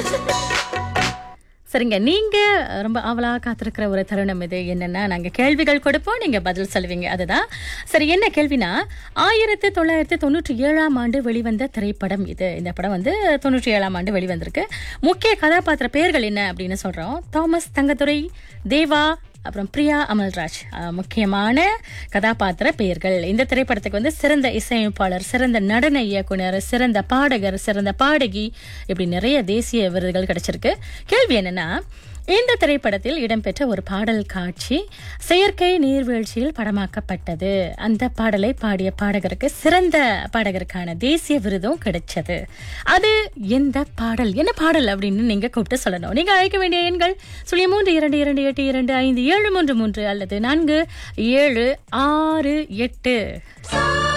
சரிங்க, நீங்க ரொம்ப ஆவலா காத்திருக்கிற ஒரு தருணம் இது. என்னன்னா, நாங்க கேள்விகள் கொடுப்போம், நீங்க பதில் சொல்லுவீங்க. அதுதான். சரி, என்ன கேள்வினா, 1997ஆம் ஆண்டு வெளிவந்த திரைப்படம் இது. இந்த படம் வந்து 97ஆம் ஆண்டு வெளிவந்திருக்கு. முக்கிய கதாபாத்திர பெயர்கள் என்ன அப்படின்னு சொல்றோம். தாமஸ் தங்கதுரை, தேவா, அப்புறம் பிரியா அமல்ராஜ். முக்கியமான கதாபாத்திர பெயர்கள். இந்த திரைப்படத்துக்கு வந்து சிறந்த இசையமைப்பாளர், சிறந்த நடன இயக்குனர், சிறந்த பாடகர், சிறந்த பாடகி, இப்படி நிறைய தேசிய விருதுகள் கிடைச்சிருக்கு. கேள்வி என்னன்னா, இந்த திரைப்படத்தில் இடம்பெற்ற ஒரு பாடல் காட்சி செயற்கை நீர்வீழ்ச்சியில் படமாக்கப்பட்டது. அந்த பாடலை பாடிய பாடகருக்கு சிறந்த பாடகருக்கான தேசிய விருதும் கிடைச்சது. அது எந்த பாடல், என்ன பாடல் அப்படின்னு நீங்க கூப்பிட்டு சொல்லணும். நீங்க அழைக்க வேண்டிய எண்கள் 032228257333 அல்லது 4768.